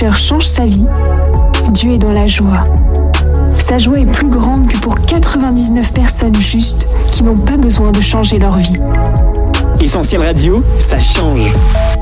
pécheur change sa vie, Dieu est dans la joie. Sa joie est plus grande que pour 99 personnes justes qui n'ont pas besoin de changer leur vie. Essentiel Radio, ça change.